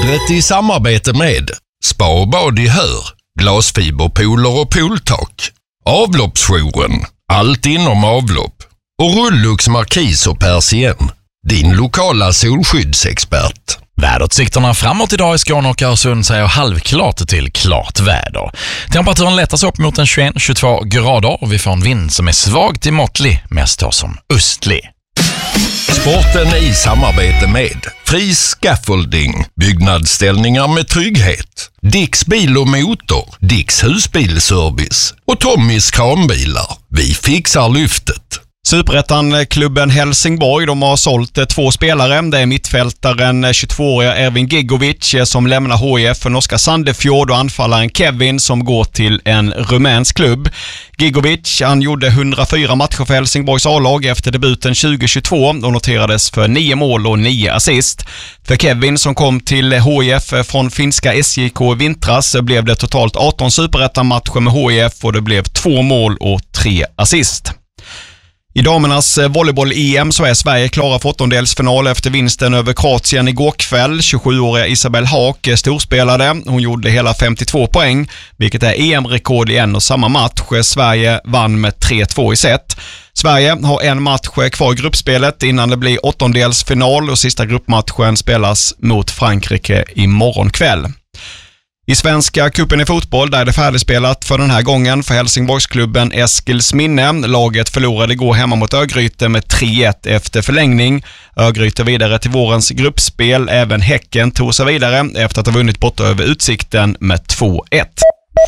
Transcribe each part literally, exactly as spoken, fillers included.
Vädret i samarbete med Spa och bad i Hör, glasfiberpooler och pooltak. Avloppsjouren, allt inom avlopp. Och Rullux Markis och Persien, din lokala solskyddsexpert. Väderutsikterna framåt idag i Skåne och Öresund säger halvklart till klart väder. Temperaturen lättas upp mot en tjugoett till tjugotvå grader och vi får en vind som är svag till måttlig, mest då som östlig. Sporten i samarbete med Fri Scaffolding, byggnadsställningar med trygghet. Dicks bil och motor, Dicks husbilservice och Tommys kranbilar. Vi fixar lyftet. Superettan-klubben Helsingborg, de har sålt två spelare. Det är mittfältaren tjugotvååriga Ervin Gigovic som lämnar H I F för norska Sandefjord och anfallaren Kevin som går till en rumänsk klubb. Gigovic, han gjorde hundrafyra matcher för Helsingborgs A-lag efter debuten tjugo tjugotvå och noterades för nio mål och nio assist. För Kevin som kom till H I F från finska S J K i vintras blev det totalt arton superettan-matcher med H I F och det blev två mål och tre assist. I damernas volleyboll-E M så är Sverige klara för åttondelsfinal efter vinsten över Kroatien igår kväll. tjugosjuåriga Isabel Haak storspelade. Hon gjorde hela femtiotvå poäng, vilket är E M-rekord i en och samma match. Sverige vann med tre två i set. Sverige har en match kvar i gruppspelet innan det blir åttondelsfinal och sista gruppmatchen spelas mot Frankrike imorgon kväll. I Svenska kuppen i fotboll där är det färdigspelat för den här gången för Helsingborgsklubben Eskilsminne. Laget förlorade igår hemma mot Örgryte med tre ett efter förlängning. Örgryte vidare till vårens gruppspel. Även Häcken tog sig vidare efter att ha vunnit borta över Utsikten med två ett.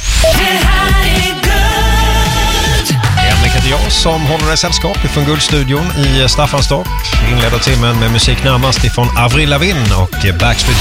Henrik heter jag som håller ett sällskap från Guldstudion i Staffanstorp. Inleder timmen med musik närmast ifrån Avril Lavigne och Backstreet